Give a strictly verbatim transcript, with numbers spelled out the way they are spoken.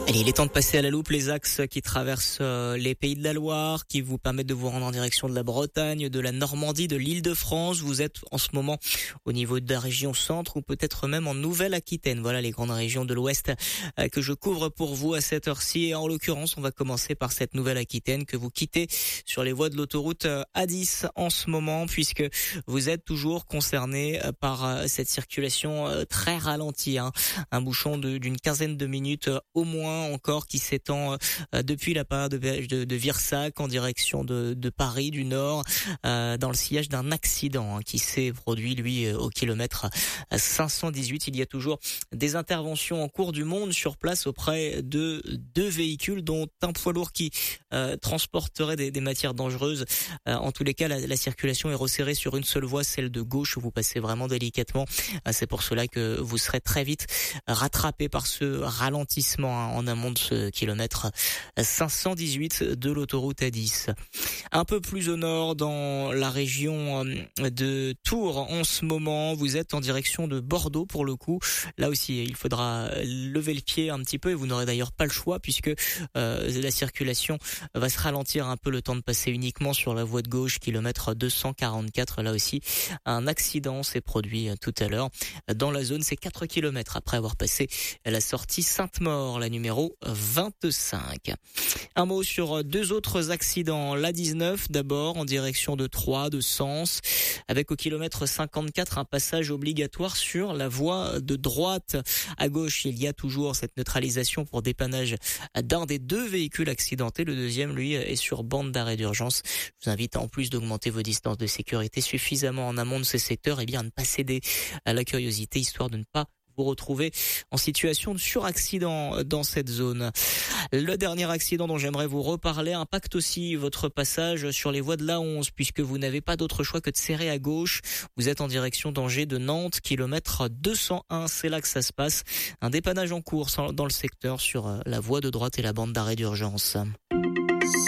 Allez, il est temps de passer à la loupe les axes qui traversent euh, les pays de la Loire, qui vous permettent de vous rendre en direction de la Bretagne, de la Normandie, de l'Île-de-France. Vous êtes en ce moment au niveau de la région centre ou peut-être même en Nouvelle-Aquitaine. Voilà les grandes régions de l'Ouest euh, que je couvre pour vous à cette heure-ci. Et en l'occurrence, on va commencer par cette Nouvelle-Aquitaine que vous quittez sur les voies de l'autoroute euh, A dix en ce moment, puisque vous êtes toujours concerné euh, par euh, cette circulation euh, très ralentie. Hein. Un bouchon de, d'une quinzaine de minutes euh, au moins encore qui s'étend euh, depuis la part de, de, de Virsac en direction de, de Paris du Nord euh, dans le sillage d'un accident hein, qui s'est produit lui au kilomètre cinq cent dix-huit. Il y a toujours des interventions en cours du monde sur place auprès de deux véhicules dont un poids lourd qui euh, transporterait des, des matières dangereuses. Euh, en tous les cas, la, la circulation est resserrée sur une seule voie, celle de gauche où vous passez vraiment délicatement. Euh, c'est pour cela que vous serez très vite rattrapé par ce ralentissement hein, en amont de ce kilomètre cinq cent dix-huit de l'autoroute A dix. Un peu plus au nord, dans la région de Tours, en ce moment, vous êtes en direction de Bordeaux pour le coup. Là aussi, il faudra lever le pied un petit peu et vous n'aurez d'ailleurs pas le choix puisque euh, la circulation va se ralentir un peu le temps de passer uniquement sur la voie de gauche, kilomètre deux cent quarante-quatre. Là aussi, un accident s'est produit tout à l'heure. Dans la zone, c'est quatre kilomètres après avoir passé la sortie Sainte-Maure, la numéro vingt-cinq. Un mot sur deux autres accidents. L'A dix-neuf d'abord en direction de Troyes, de Sens, avec au kilomètre cinquante-quatre un passage obligatoire sur la voie de droite. À gauche, il y a toujours cette neutralisation pour dépannage d'un des deux véhicules accidentés. Le deuxième, lui, est sur bande d'arrêt d'urgence. Je vous invite en plus d'augmenter vos distances de sécurité suffisamment en amont de ces secteurs, et bien à ne pas céder à la curiosité histoire de ne pas vous retrouvez en situation de suraccident dans cette zone. Le dernier accident dont j'aimerais vous reparler impacte aussi votre passage sur les voies de l'A onze puisque vous n'avez pas d'autre choix que de serrer à gauche. Vous êtes en direction d'Angers de Nantes, kilomètre deux cent un, c'est là que ça se passe. Un dépannage en cours dans le secteur sur la voie de droite et la bande d'arrêt d'urgence.